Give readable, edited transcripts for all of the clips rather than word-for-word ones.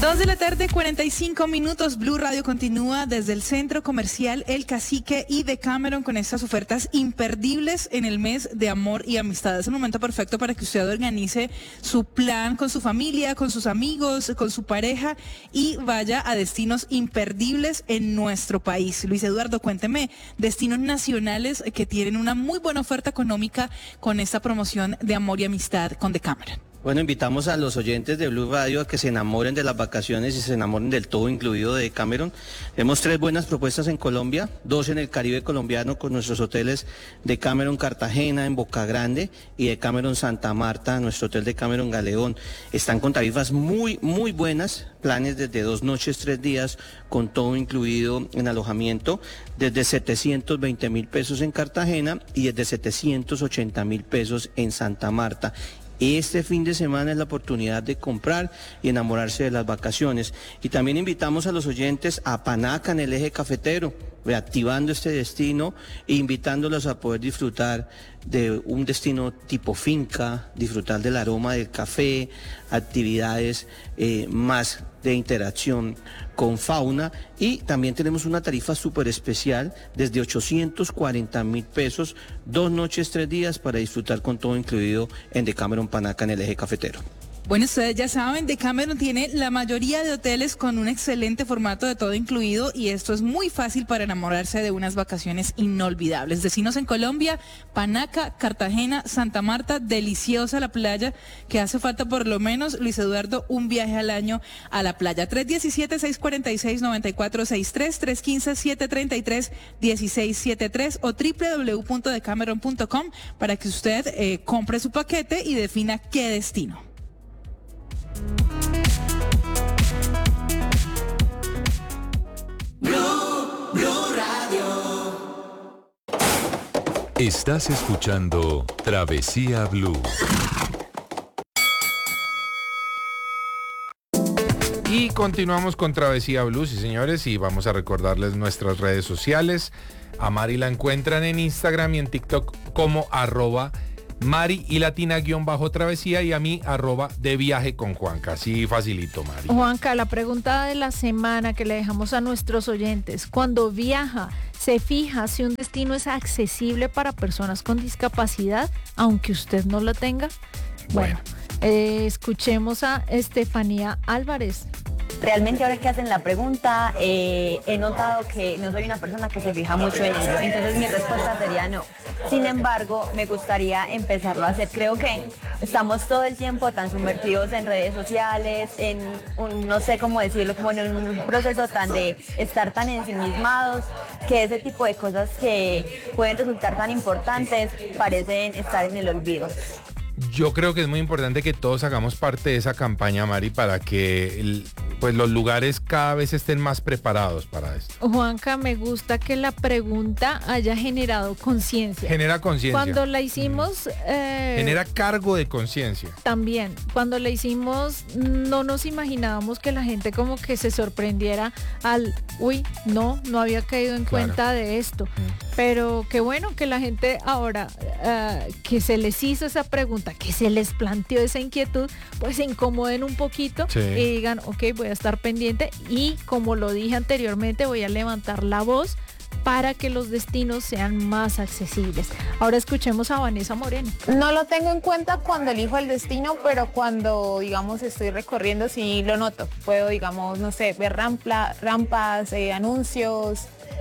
2:45 p.m. Blue Radio continúa desde el Centro Comercial El Cacique y Decameron con estas ofertas imperdibles en el mes de amor y amistad. Es el momento perfecto para que usted organice su plan con su familia, con sus amigos, con su pareja y vaya a destinos imperdibles en nuestro país. Luis Eduardo, cuénteme destinos nacionales que tienen una muy buena oferta económica con esta promoción de amor y amistad con Decameron. Bueno, invitamos a los oyentes de Blue Radio a que se enamoren de las vacaciones y se enamoren del todo incluido de Decameron. Tenemos 3 buenas propuestas en Colombia, 2 en el Caribe colombiano con nuestros hoteles Decameron Cartagena en Boca Grande y Decameron Santa Marta, nuestro hotel Decameron Galeón. Están con tarifas muy buenas, planes desde 2 noches, 3 días, con todo incluido en alojamiento, desde 720.000 pesos en Cartagena y desde 780.000 pesos en Santa Marta. Este fin de semana es la oportunidad de comprar y enamorarse de las vacaciones. Y también invitamos a los oyentes a Panaca en el eje cafetero, reactivando este destino e invitándolos a poder disfrutar de un destino tipo finca, disfrutar del aroma del café, actividades más de interacción con fauna, y también tenemos una tarifa súper especial desde 840.000 pesos, 2 noches, 3 días para disfrutar con todo incluido en Decameron Panaca en el eje cafetero. Bueno, ustedes ya saben, Decameron tiene la mayoría de hoteles con un excelente formato de todo incluido y esto es muy fácil para enamorarse de unas vacaciones inolvidables. Destinos en Colombia, Panaca, Cartagena, Santa Marta, deliciosa la playa, que hace falta por lo menos, Luis Eduardo, un viaje al año a la playa. 317-646-9463, 315-733-1673 o www.decameron.com para que usted compre su paquete y defina qué destino. Blue Radio. Estás escuchando Travesía Blue. Y continuamos con Travesía Blue, sí señores, y vamos a recordarles nuestras redes sociales. A Mari la encuentran en Instagram y en TikTok como @Mari y _travesía y a mí @de viaje con Juanca. Así facilito, Mari. Juanca, la pregunta de la semana que le dejamos a nuestros oyentes: cuando viaja, ¿se fija si un destino es accesible para personas con discapacidad, aunque usted no la tenga? Bueno, escuchemos a Estefanía Álvarez. Realmente ahora que hacen la pregunta, he notado que no soy una persona que se fija mucho en ello, entonces mi respuesta sería no. Sin embargo, me gustaría empezarlo a hacer. Creo que estamos todo el tiempo tan sumergidos en redes sociales, en no sé cómo decirlo, como en un proceso tan de estar tan ensimismados, que ese tipo de cosas que pueden resultar tan importantes parecen estar en el olvido. Yo creo que es muy importante que todos hagamos parte de esa campaña, Mari, para que pues los lugares cada vez estén más preparados para esto. Juanca, me gusta que la pregunta haya generado conciencia. Genera conciencia. Cuando la hicimos... genera cargo de conciencia. También, cuando la hicimos no nos imaginábamos que la gente como que se sorprendiera no había caído en cuenta de esto. Pero qué bueno que la gente ahora que se les hizo esa pregunta, que se les planteó esa inquietud, pues se incomoden un poquito y digan, ok, voy a estar pendiente y, como lo dije anteriormente, voy a levantar la voz para que los destinos sean más accesibles. Ahora escuchemos a Vanessa Moreno. No lo tengo en cuenta cuando elijo el destino, pero cuando, digamos, estoy recorriendo sí lo noto. Puedo, digamos, no sé, ver rampas, anuncios,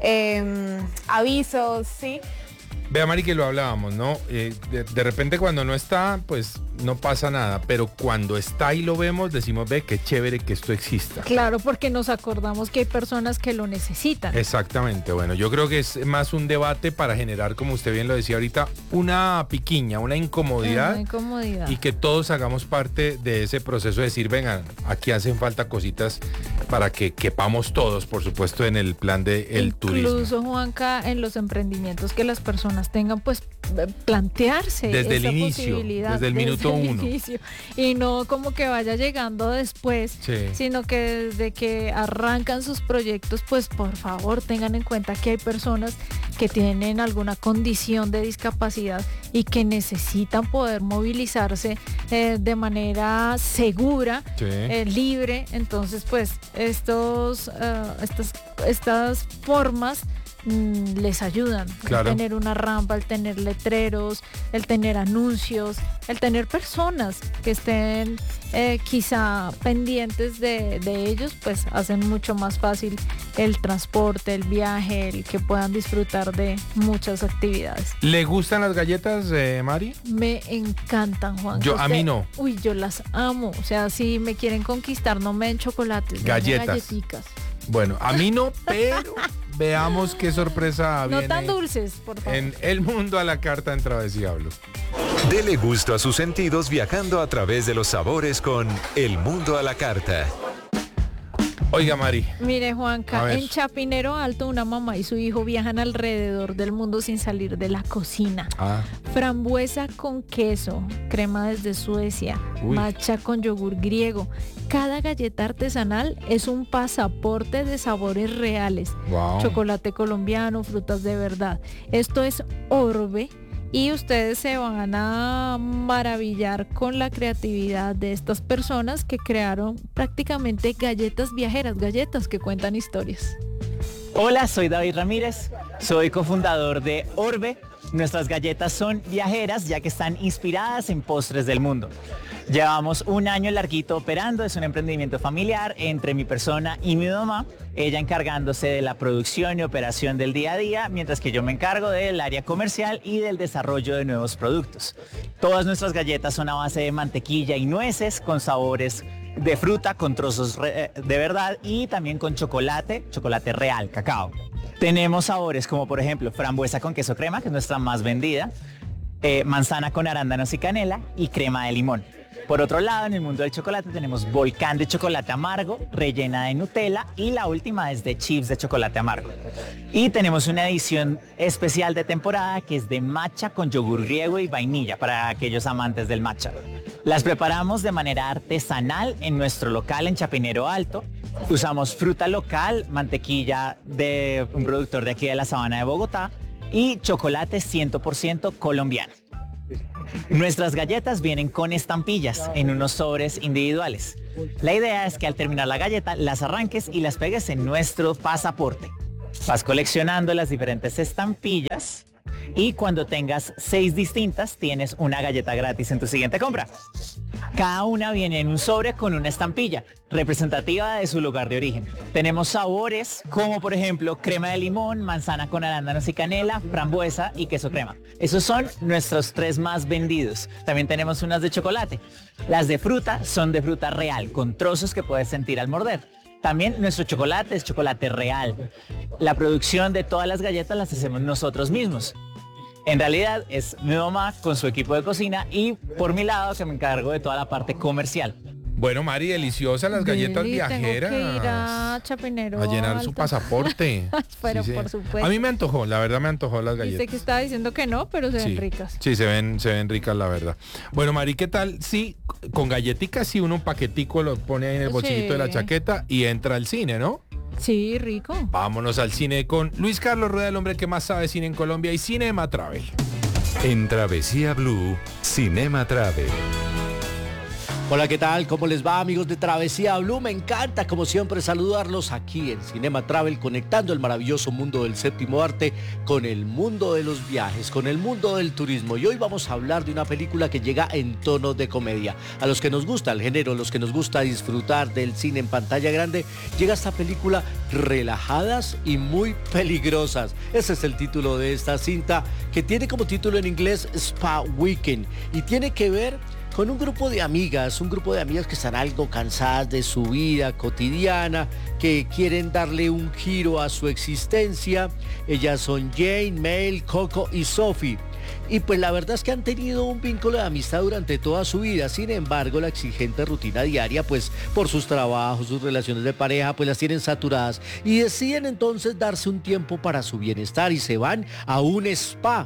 avisos, ¿sí? Vea, Mari, que lo hablábamos, ¿no? De repente cuando no está, pues no pasa nada, pero cuando está y lo vemos, decimos, ve, qué chévere que esto exista. Claro, porque nos acordamos que hay personas que lo necesitan. Exactamente, bueno, yo creo que es más un debate para generar, como usted bien lo decía ahorita, una piquiña, una incomodidad. Una incomodidad. Y que todos hagamos parte de ese proceso de decir, vengan, aquí hacen falta cositas para que quepamos todos, por supuesto, en el plan del turismo. Incluso, Juanca, en los emprendimientos que las personas tengan, pues plantearse desde el esa inicio, posibilidad, desde el minuto el 1. inicio, y no como que vaya llegando después, Sí. sino que desde que arrancan sus proyectos, pues por favor tengan en cuenta que hay personas que tienen alguna condición de discapacidad y que necesitan poder movilizarse de manera segura, Sí. libre. Entonces, pues estas formas les ayudan. Claro. El tener una rampa, el tener letreros, el tener anuncios, el tener personas que estén quizá pendientes de ellos, pues hacen mucho más fácil el transporte, el viaje, el que puedan disfrutar de muchas actividades. ¿Le gustan las galletas, Mari? Me encantan, Juan. A mí no. Uy, yo las amo. O sea, si me quieren conquistar, no me den chocolates, denme Galletas. galletitas. Bueno, a mí no, pero veamos qué sorpresa No viene tan dulces, por favor. en El Mundo a la Carta en Travesía Blue. Dele gusto a sus sentidos viajando a través de los sabores con El Mundo a la Carta. Oiga, Mari. Mire, A Juanca, ver. en Chapinero Alto, una mamá y su hijo viajan alrededor del mundo sin salir de la cocina. Ah, Frambuesa con queso, crema desde Suecia, Uy. matcha con yogur griego. Cada galleta artesanal es un pasaporte de sabores reales. wow. Chocolate colombiano, frutas de verdad. Esto es Orbe. Y ustedes se van a maravillar con la creatividad de estas personas que crearon prácticamente galletas viajeras, galletas que cuentan historias. Hola, soy David Ramírez, soy cofundador de Orbe. Nuestras galletas son viajeras ya que están inspiradas en postres del mundo. Llevamos un año larguito operando, es un emprendimiento familiar entre mi persona y mi mamá, ella encargándose de la producción y operación del día a día, mientras que yo me encargo del área comercial y del desarrollo de nuevos productos. Todas nuestras galletas son a base de mantequilla y nueces, con sabores de fruta, con trozos de verdad y también con chocolate real, cacao. Tenemos sabores como por ejemplo frambuesa con queso crema, que es nuestra más vendida, manzana con arándanos y canela y crema de limón. Por otro lado, en el mundo del chocolate tenemos volcán de chocolate amargo, rellena de Nutella y la última es de chips de chocolate amargo. Y tenemos una edición especial de temporada que es de matcha con yogur griego y vainilla para aquellos amantes del matcha. Las preparamos de manera artesanal en nuestro local en Chapinero Alto. Usamos fruta local, mantequilla de un productor de aquí de la Sabana de Bogotá y chocolate 100% colombiano. Nuestras galletas vienen con estampillas en unos sobres individuales. La idea es que al terminar la galleta las arranques y las pegues en nuestro pasaporte. Vas coleccionando las diferentes estampillas y cuando tengas 6 distintas tienes una galleta gratis en tu siguiente compra. Cada una viene en un sobre con una estampilla representativa de su lugar de origen. Tenemos sabores como por ejemplo crema de limón, manzana con arándanos y canela, frambuesa y queso crema. Esos son nuestros 3 más vendidos. También tenemos unas de chocolate. Las de fruta son de fruta real, con trozos que puedes sentir al morder. También nuestro chocolate es chocolate real. La producción de todas las galletas las hacemos nosotros mismos. En realidad es mi mamá con su equipo de cocina y por mi lado que me encargo de toda la parte comercial. Bueno, Mari, deliciosas las galletas Deli, viajeras. Tengo que ir a Chapinero A llenar su Alto. pasaporte. Pero Sí, sí. por supuesto. A mí me antojó, la verdad me antojó las Dice galletas. que estaba diciendo que no, pero se ven ricas. Sí, se ven ricas, la verdad. Bueno, Mari, ¿qué tal? Sí, con galletitas, sí, uno un paquetico lo pone ahí en el bolsillito de la Sí. chaqueta y entra al cine, ¿no? Sí, rico. Vámonos al cine con Luis Carlos Rueda, el hombre que más sabe cine en Colombia y Cinema Travel. En Travesía Blue, Cinema Travel. Hola, ¿qué tal? ¿Cómo les va, amigos de Travesía Blue? Me encanta, como siempre, saludarlos aquí en Cinema Travel, conectando el maravilloso mundo del séptimo arte con el mundo de los viajes, con el mundo del turismo. Y hoy vamos a hablar de una película que llega en tono de comedia. A los que nos gusta el género, los que nos gusta disfrutar del cine en pantalla grande, llega esta película Relajadas y muy peligrosas. Ese es el título de esta cinta, que tiene como título en inglés Spa Weekend y tiene que ver con un grupo de amigas que están algo cansadas de su vida cotidiana, que quieren darle un giro a su existencia. Ellas son Jane, Mel, Coco y Sophie. Y pues la verdad es que han tenido un vínculo de amistad durante toda su vida. Sin embargo, la exigente rutina diaria, pues por sus trabajos, sus relaciones de pareja, pues las tienen saturadas. Y deciden entonces darse un tiempo para su bienestar y se van a un spa.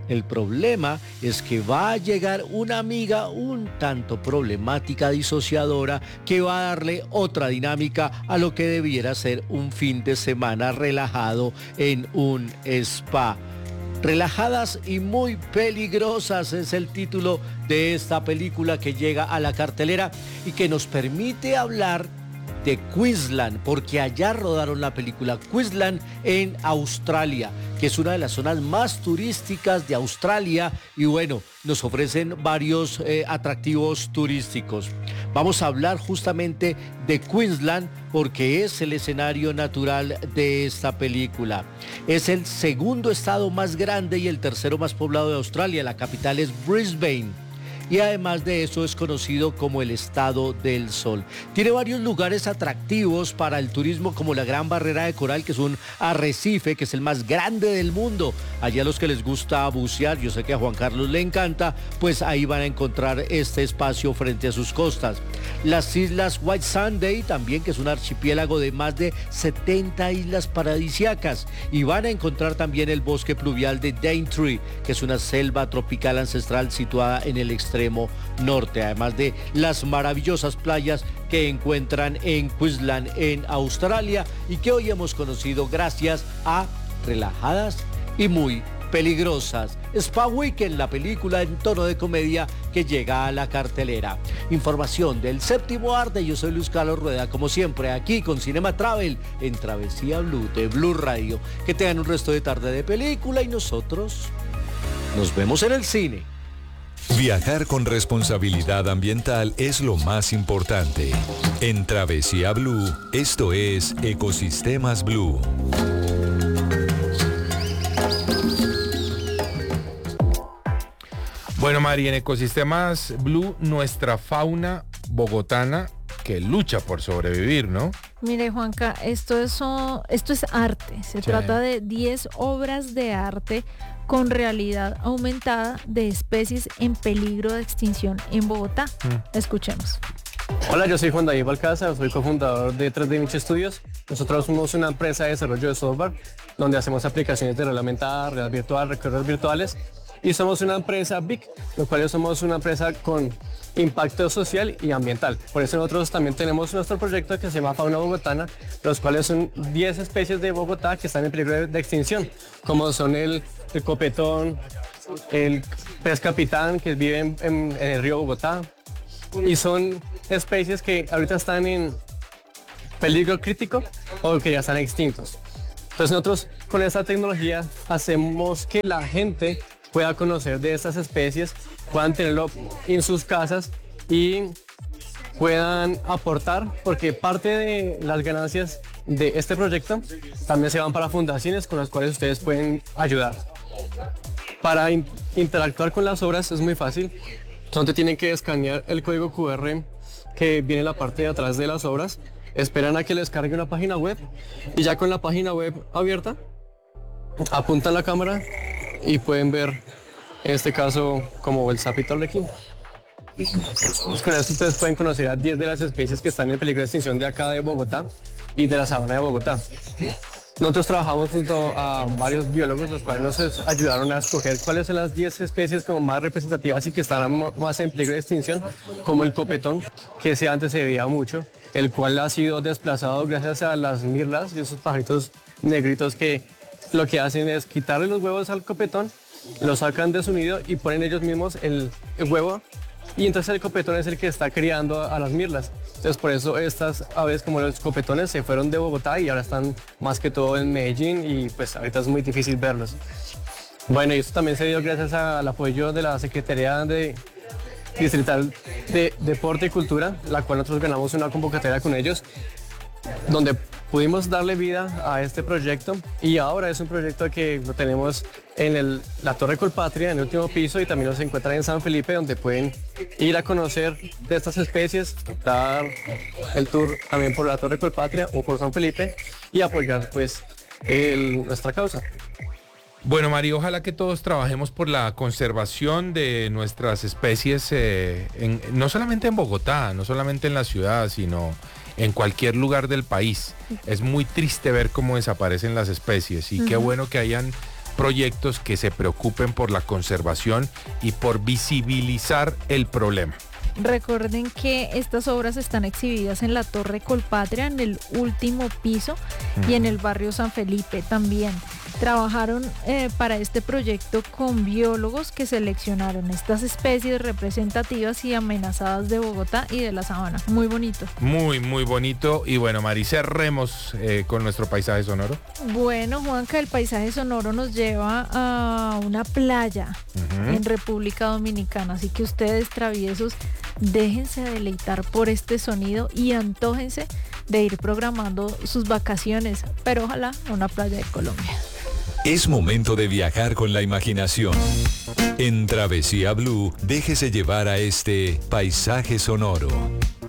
El problema es que va a llegar una amiga un tanto problemática, disociadora, que va a darle otra dinámica a lo que debiera ser un fin de semana relajado en un spa. Relajadas y muy peligrosas es el título de esta película que llega a la cartelera y que nos permite hablar de Queensland, porque allá rodaron la película Queensland en Australia, que es una de las zonas más turísticas de Australia y bueno, nos ofrecen varios atractivos turísticos. Vamos a hablar justamente de Queensland porque es el escenario natural de esta película. Es el segundo estado más grande y el tercero más poblado de Australia. La capital es Brisbane. Y además de eso es conocido como el Estado del Sol. Tiene varios lugares atractivos para el turismo como la Gran Barrera de Coral, que es un arrecife que es el más grande del mundo. Allá a los que les gusta bucear, yo sé que a Juan Carlos le encanta, pues ahí van a encontrar este espacio frente a sus costas. Las islas White Sunday también, que es un archipiélago de más de 70 islas paradisíacas. Y van a encontrar también el bosque pluvial de Daintree, que es una selva tropical ancestral situada en el extremo norte, además de las maravillosas playas que encuentran en Queensland, en Australia, y que hoy hemos conocido gracias a Relajadas y Muy Peligrosas. Spa Weekend, la película en tono de comedia que llega a la cartelera. Información del Séptimo Arte, yo soy Luis Carlos Rueda, como siempre, aquí con Cinema Travel, en Travesía Blue de Blue Radio. Que tengan un resto de tarde de película y nosotros nos vemos en el cine. Viajar con responsabilidad ambiental es lo más importante. En Travesía Blue, esto es Ecosistemas Blue. Bueno, Mari, en Ecosistemas Blue, nuestra fauna bogotana que lucha por sobrevivir, ¿no? Mire, Juanca, esto es arte. Se trata de 10 obras de arte con realidad aumentada de especies en peligro de extinción en Bogotá. Escuchemos. Hola, yo soy Juan David Balcaza, soy cofundador de 3D Image Studios. Nosotros somos una empresa de desarrollo de software donde hacemos aplicaciones de realidad aumentada, realidad virtual, recorridos virtuales. Y somos una empresa BIC, lo cual somos una empresa con impacto social y ambiental. Por eso nosotros también tenemos nuestro proyecto que se llama Fauna Bogotana, los cuales son 10 especies de Bogotá que están en peligro de extinción, como son el copetón, el pez capitán que vive en el río Bogotá, y son especies que ahorita están en peligro crítico o que ya están extintos. Entonces nosotros con esta tecnología hacemos que la gente pueda conocer de estas especies, puedan tenerlo en sus casas y puedan aportar, porque parte de las ganancias de este proyecto también se van para fundaciones con las cuales ustedes pueden ayudar. Para interactuar con las obras es muy fácil, donde tienen que escanear el código QR que viene en la parte de atrás de las obras, esperan a que les cargue una página web y ya con la página web abierta apuntan la cámara y pueden ver, en este caso, como el sapito arlequín. Con esto ustedes pueden conocer a 10 de las especies que están en peligro de extinción de acá de Bogotá y de la sabana de Bogotá. Nosotros trabajamos junto a varios biólogos, los cuales nos ayudaron a escoger cuáles son las 10 especies como más representativas y que están más en peligro de extinción, como el copetón, que antes se veía mucho, el cual ha sido desplazado gracias a las mirlas y esos pajaritos negritos que lo que hacen es quitarle los huevos al copetón, lo sacan de su nido y ponen ellos mismos el huevo, y entonces el copetón es el que está criando a las mirlas. Entonces por eso estas aves como los copetones se fueron de Bogotá y ahora están más que todo en Medellín y pues ahorita es muy difícil verlos. Bueno, y esto también se dio gracias al apoyo de la Secretaría de Distrital de Deporte y Cultura, la cual nosotros ganamos una convocatoria con ellos, donde pudimos darle vida a este proyecto y ahora es un proyecto que lo tenemos en la Torre Colpatria, en el último piso, y también nos encuentran en San Felipe, donde pueden ir a conocer de estas especies, dar el tour también por la Torre Colpatria o por San Felipe y apoyar pues nuestra causa. Bueno, Mari, ojalá que todos trabajemos por la conservación de nuestras especies, no solamente en Bogotá, no solamente en la ciudad, sino en cualquier lugar del país. Es muy triste ver cómo desaparecen las especies y qué bueno que hayan proyectos que se preocupen por la conservación y por visibilizar el problema. Recuerden que estas obras están exhibidas en la Torre Colpatria, en el último piso, y en el barrio San Felipe también. Trabajaron para este proyecto con biólogos que seleccionaron estas especies representativas y amenazadas de Bogotá y de la Sabana. Muy bonito. Muy, muy bonito. Y bueno, Mari, cerremos con nuestro paisaje sonoro. Bueno, Juanca, el paisaje sonoro nos lleva a una playa en República Dominicana. Así que ustedes, traviesos, déjense deleitar por este sonido y antójense de ir programando sus vacaciones, pero ojalá a una playa de Colombia. Es momento de viajar con la imaginación. En Travesía Blue, déjese llevar a este paisaje sonoro.